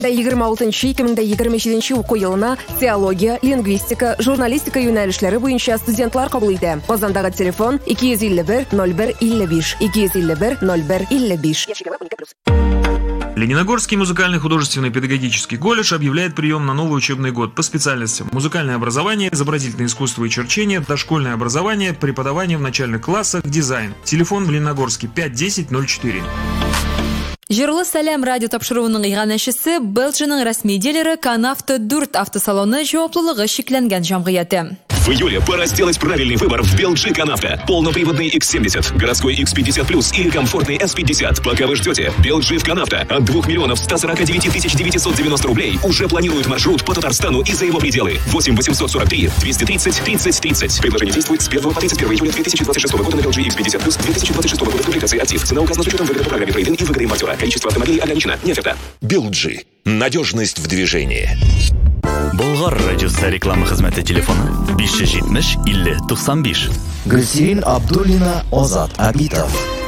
2026-2027 оқу елына теология, лингвистика, журналистика юнәлешләре буенча студентлар кабул итә. Казандагы телефон 251 01 55 251 01 55. Лениногорский музыкальный художественный педагогический колледж объявляет прием на новый учебный год по специальностям: музыкальное образование, изобразительное искусство и черчение, дошкольное образование, преподавание в начальных классах, дизайн. Телефон в Лениногорске 51004. Җырлы Сәлам радио тапшыруының иганәчесе Белджиның рәсми дилеры Канавто 4 автосалоны җаваплылыгы шикләнгән җәмгыяте. В июле пора сделать правильный выбор в Белджи Канавто. Полноприводный X70, городской X50+, или комфортный S50. Пока вы ждете, Белджи в Канавто от 2 149 990 рублей уже планирует маршрут по Татарстану и за его пределы. 8 843 230 30 30. Предложение действует с 1 по 31 июля 2026 года на Белджи X50+, 2026 года комплектации «Актив». Цена указана с учетом выгоды по программе «Трейд-ин» и выгоды импортера. Количество автомобилей ограничено. Не оферта. Белджи. Надежность в движении. Болгар радиосы реклама хезмәте телефоны 570 50 95. Гөлсирин Абдуллина, Озат Абитов.